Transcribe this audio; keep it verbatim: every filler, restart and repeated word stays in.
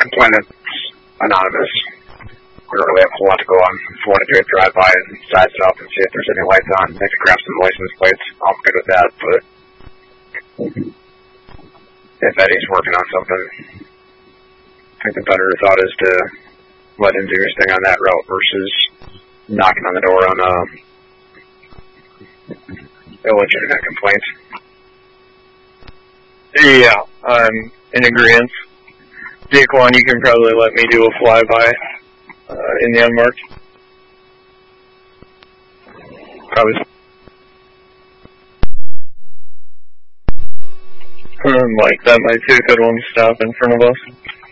complainant, anonymous. We don't really have a whole lot to go on. If you want to do a drive-by and size it up and see if there's any lights on, they can grab some license plates. I'm good with that, but if Eddie's working on something, I think the better thought is to let him do his thing on that route versus knocking on the door on a illegitimate complaint. Yeah, I'm in agreement. Daquan, you can probably let me do a flyby uh, in the unmarked. Probably. Um, like, that might be a good one to stop in front of us.